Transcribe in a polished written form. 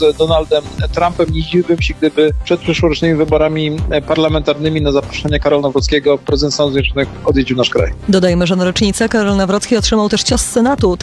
z Donaldem Trumpem. Nie zdziwiłbym się, gdyby przed przyszłorocznymi wyborami parlamentarnymi na zaproszenie Karola Nawrockiego prezydent Stanów Zjednoczonych odwiedził nasz kraj. Dodajmy, że na rocznicę Karol Nawrocki otrzymał też cios z Senatu.